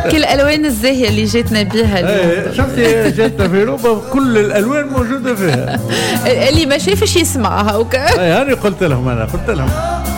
كل الألوان الزاهية اللي جاتنا بها اليوم. شفتي جاتنا في أوروبا كل الألوان موجودة فيها. اللي ما شافش يسمعها وكا. هاني قلت لهم